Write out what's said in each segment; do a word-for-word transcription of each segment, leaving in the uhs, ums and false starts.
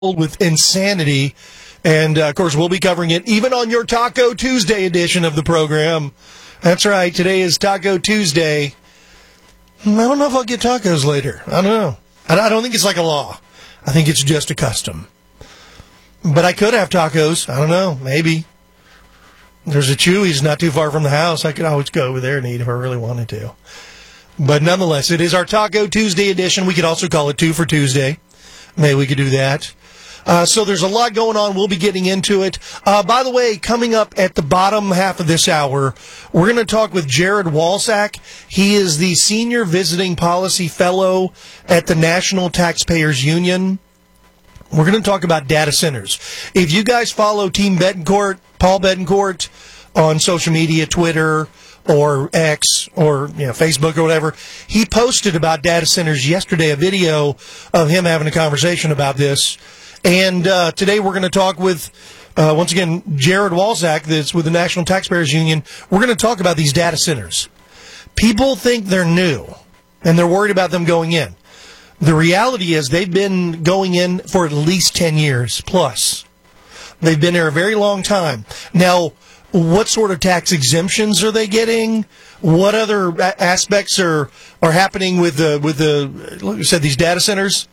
with insanity. And, uh, of course, we'll be covering it even on your Taco Tuesday edition of the program. That's right. Today is Taco Tuesday. I don't know if I'll get tacos later. I don't know. I don't think it's like a law. I think it's just a custom. But I could have tacos. I don't know. Maybe. There's a Chuy's not too far from the house. I could always go over there and eat if I really wanted to. But nonetheless, it is our Taco Tuesday edition. We could also call it Two for Tuesday. Maybe we could do that. Uh, so there's a lot going on. We'll be getting into it. Uh, by the way, coming up at the bottom half of this hour, we're going to talk with Jared Walczak. He is the Senior Visiting Policy Fellow at the National Taxpayers Union. We're going to talk about data centers. If you guys follow Team Betancourt, Paul Betancourt, on social media, Twitter, or X, or you know, Facebook, or whatever, he posted about data centers yesterday, a video of him having a conversation about this. And uh, today we're going to talk with, uh, once again, Jared Walczak, that's with the National Taxpayers Union. We're going to talk about these data centers. People think they're new, and they're worried about them going in. The reality is they've been going in for at least ten years plus. They've been there a very long time. Now, what sort of tax exemptions are they getting? What other a- aspects are, are happening with the, with the, like I said, these data centers?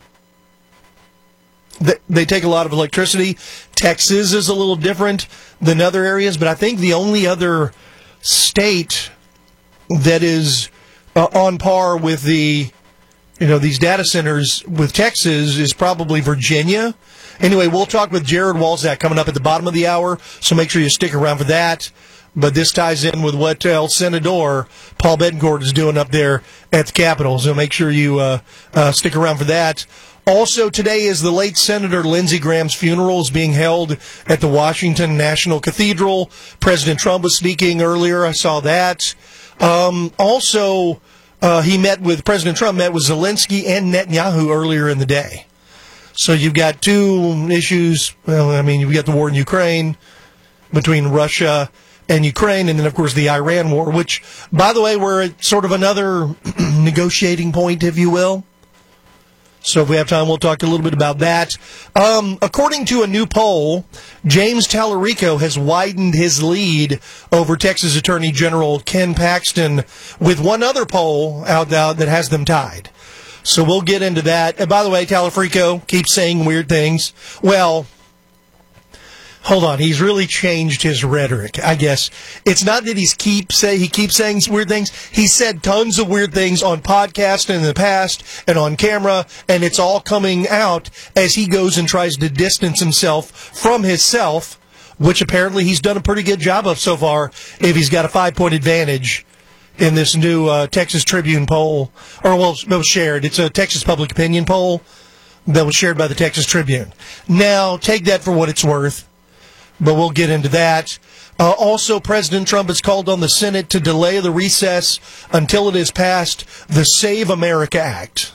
They take a lot of electricity. Texas is a little different than other areas, but I think the only other state that is uh, on par with the, you know, these data centers with Texas is probably Virginia. Anyway, we'll talk with Jared Walczak coming up at the bottom of the hour, so make sure you stick around for that. But this ties in with what El Senador Paul Betancourt is doing up there at the Capitol, so make sure you uh, uh, stick around for that. Also, today is the late Senator Lindsey Graham's funeral is being held at the Washington National Cathedral. President Trump was speaking earlier. I saw that. Um, also, uh, he met with, President Trump met with Zelensky and Netanyahu earlier in the day. So you've got two issues. Well, I mean, you've got the war in Ukraine between Russia and Ukraine, and then, of course, the Iran war, which, by the way, we're at sort of another negotiating point, if you will. So if we have time, we'll talk a little bit about that. Um, according to a new poll, James Tallarico has widened his lead over Texas Attorney General Ken Paxton with one other poll out now that has them tied. So we'll get into that. And by the way, Tallarico keeps saying weird things. Well, hold on, he's really changed his rhetoric, I guess. It's not that he's keep say he keeps saying weird things. He said tons of weird things on podcast in the past and on camera, and it's all coming out as he goes and tries to distance himself from himself, which apparently he's done a pretty good job of so far if he's got a five-point advantage in this new uh, Texas Tribune poll. Or, well, it was shared. It's a Texas Public Opinion poll that was shared by the Texas Tribune. Now, take that for what it's worth. But we'll get into that. Uh, also, President Trump has called on the Senate to delay the recess until it has passed the Save America Act.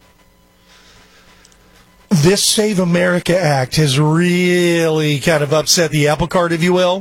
This Save America Act has really kind of upset the apple cart, if you will.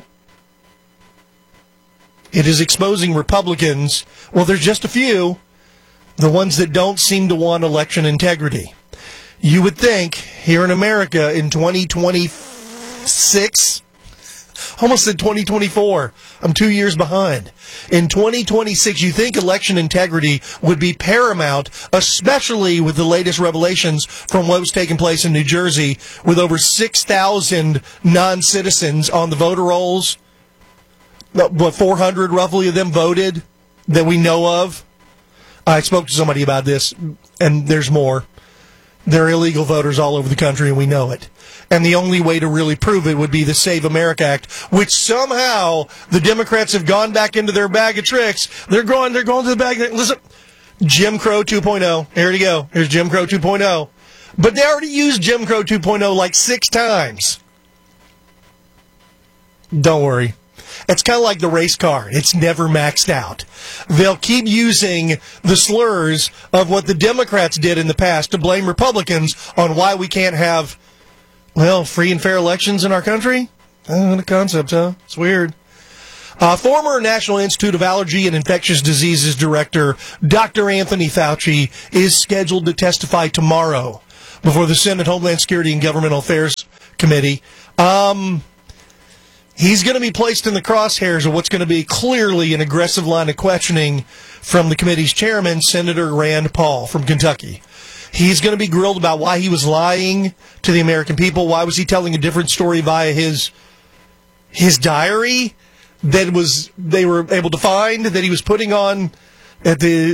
It is exposing Republicans, well, there's just a few, the ones that don't seem to want election integrity. You would think, here in America in twenty twenty-six... Almost in twenty twenty-four. I'm two years behind. In twenty twenty-six, you think election integrity would be paramount, especially with the latest revelations from what was taking place in New Jersey with over six thousand non-citizens on the voter rolls. What, four hundred roughly of them voted that we know of? I spoke to somebody about this, and there's more. There are illegal voters all over the country, and we know it. And the only way to really prove it would be the Save America Act, which somehow the Democrats have gone back into their bag of tricks. They're going, they're going to the bag. Listen, Jim Crow two point oh. Here you go. Here's Jim Crow two point oh. But they already used Jim Crow two point oh like six times. Don't worry. It's kind of like the race car. It's never maxed out. They'll keep using the slurs of what the Democrats did in the past to blame Republicans on why we can't have, well, free and fair elections in our country? Uh, the concept, huh? It's weird. Uh, former National Institute of Allergy and Infectious Diseases Director Doctor Anthony Fauci is scheduled to testify tomorrow before the Senate Homeland Security and Governmental Affairs Committee. Um, he's going to be placed in the crosshairs of what's going to be clearly an aggressive line of questioning from the committee's chairman, Senator Rand Paul from Kentucky. He's going to be grilled about why he was lying to the American people. Why was he telling a different story via his his diary that was they were able to find that he was putting on at the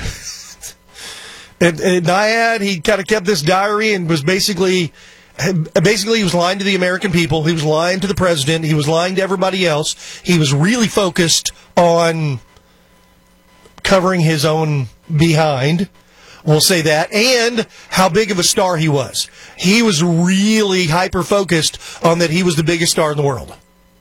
at, at NIAID. He kind of kept this diary and was basically basically he was lying to the American people. He was lying to the president. He was lying to everybody else. He was really focused on covering his own behind. We'll say that, and how big of a star he was. He was really hyper-focused on that he was the biggest star in the world.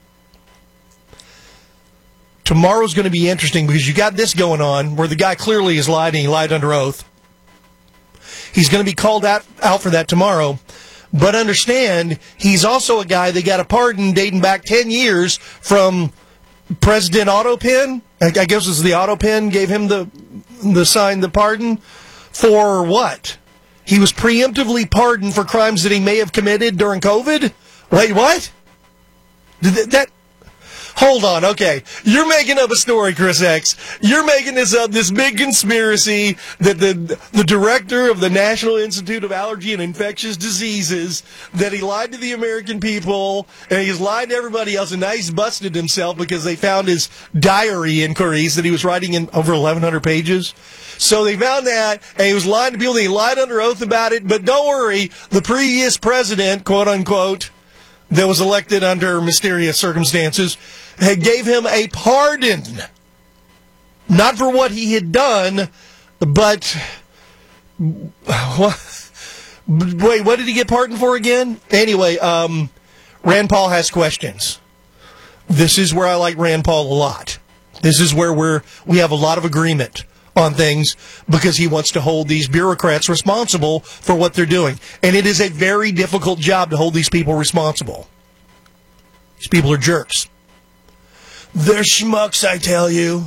Tomorrow's going to be interesting because you got this going on where the guy clearly is lying and he lied under oath. He's going to be called out, out for that tomorrow. But understand, he's also a guy that got a pardon dating back ten years from President Otto Penn. I guess it was the Otto Penn gave him the, the sign, the pardon. For what? He was preemptively pardoned for crimes that he may have committed during COVID? Wait, what? Did that, that hold on, okay. You're making up a story, Chris X. You're making this up, this big conspiracy that the the director of the National Institute of Allergy and Infectious Diseases, that he lied to the American people, and he's lied to everybody else, and now he's busted himself because they found his diary inquiries that he was writing in over eleven hundred pages. So they found that, and he was lying to people, and he lied under oath about it, but don't worry, the previous president, quote-unquote, that was elected under mysterious circumstances, had gave him a pardon. Not for what he had done, but... What? Wait, what did he get pardoned for again? Anyway, um, Rand Paul has questions. This is where I like Rand Paul a lot. This is where we're we have a lot of agreement on things because he wants to hold these bureaucrats responsible for what they're doing. And it is a very difficult job to hold these people responsible. These people are jerks. They're schmucks, I tell you.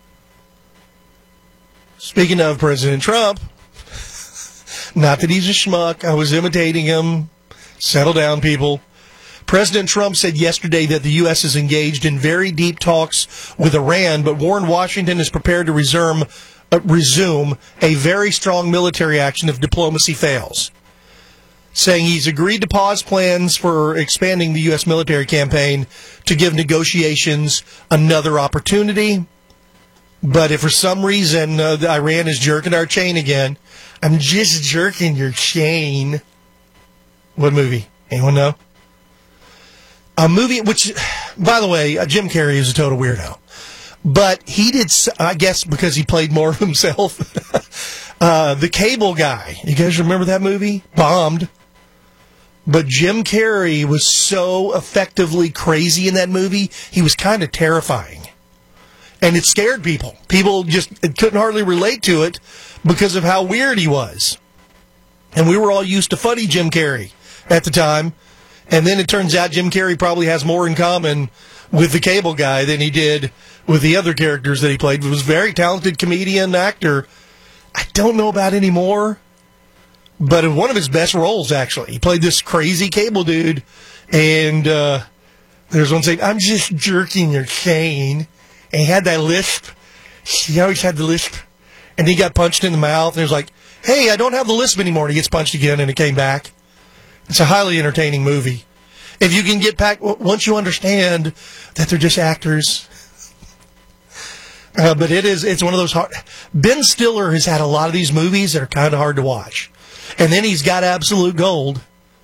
Speaking of President Trump, not that he's a schmuck. I was imitating him. Settle down, people. President Trump said yesterday that the U S is engaged in very deep talks with Iran, but warned Washington is prepared to resume, uh, resume a very strong military action if diplomacy fails. Saying he's agreed to pause plans for expanding the U S military campaign to give negotiations another opportunity. But if for some reason uh, Iran is jerking our chain again, I'm just jerking your chain. What movie? Anyone know? A movie, which, by the way, uh, Jim Carrey is a total weirdo. But he did, I guess because he played more of himself, uh, The Cable Guy. You guys remember that movie? Bombed. But Jim Carrey was so effectively crazy in that movie, he was kind of terrifying. And it scared people. People just couldn't hardly relate to it because of how weird he was. And we were all used to funny Jim Carrey at the time. And then it turns out Jim Carrey probably has more in common with the Cable Guy than he did with the other characters that he played. He was a very talented comedian, actor. I don't know about anymore, but in one of his best roles, actually. He played this crazy cable dude, and uh, there's one saying, I'm just jerking your chain. And he had that lisp. He always had the lisp. And he got punched in the mouth, and he was like, hey, I don't have the lisp anymore. And he gets punched again, and it came back. It's a highly entertaining movie. If you can get back, once you understand that they're just actors. Uh, but it is, it's one of those hard. Ben Stiller has had a lot of these movies that are kind of hard to watch. And then he's got Absolute Gold.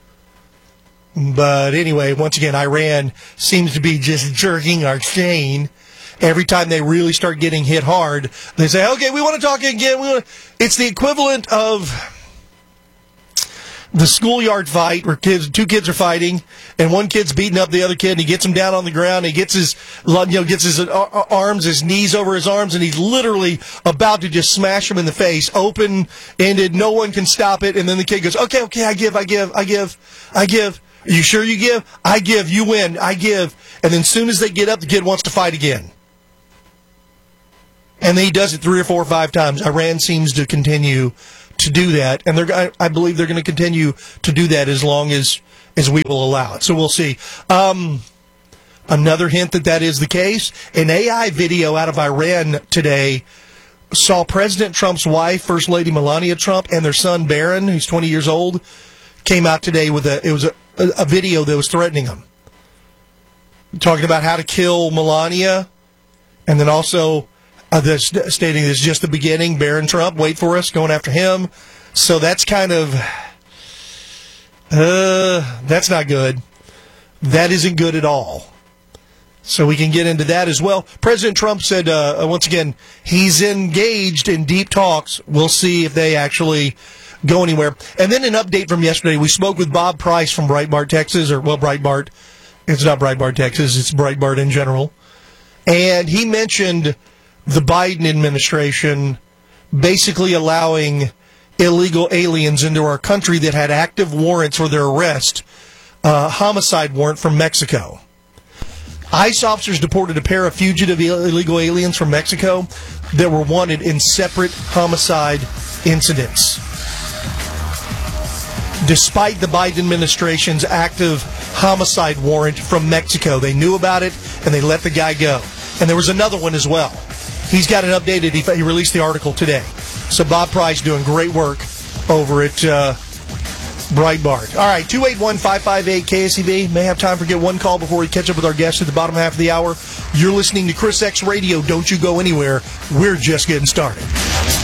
But anyway, once again, Iran seems to be just jerking our chain. Every time they really start getting hit hard, they say, okay, we want to talk again. We want to... It's the equivalent of the schoolyard fight where kids, two kids are fighting, and one kid's beating up the other kid, and he gets him down on the ground. He gets his, you know, gets his arms, his knees over his arms, and he's literally about to just smash him in the face, open-ended. No one can stop it. And then the kid goes, okay, okay, I give, I give, I give, I give. Are you sure you give? I give. You win. I give. And then as soon as they get up, the kid wants to fight again. And then he does it three or four or five times. Iran seems to continue to do that, and they're I, I believe they're going to continue to do that as long as as we will allow it. So we'll see. Um, another hint that that is the case: an A I video out of Iran today saw President Trump's wife, First Lady Melania Trump, and their son Barron, who's twenty years old, came out today with a it was a, a video that was threatening them, talking about how to kill Melania, and then also uh, this, stating this is just the beginning. Barron Trump, wait for us, going after him. So that's kind of uh, that's not good. That isn't good at all. So we can get into that as well. President Trump said, uh, once again, he's engaged in deep talks. We'll see if they actually go anywhere. And then an update from yesterday. We spoke with Bob Price from Breitbart, Texas, or, well, Breitbart. It's not Breitbart, Texas. It's Breitbart in general. And he mentioned the Biden administration basically allowing illegal aliens into our country that had active warrants for their arrest, uh, homicide warrant from Mexico. ICE officers deported a pair of fugitive illegal aliens from Mexico that were wanted in separate homicide incidents. Despite the Biden administration's active homicide warrant from Mexico, they knew about it and they let the guy go. And there was another one as well. He's got an updated, he, he released the article today. So Bob Price doing great work over at uh, Breitbart. All right, two eight one, five five eight, K S E B. May have time for get one call before we catch up with our guests at the bottom half of the hour. You're listening to Chris X Radio. Don't you go anywhere. We're just getting started.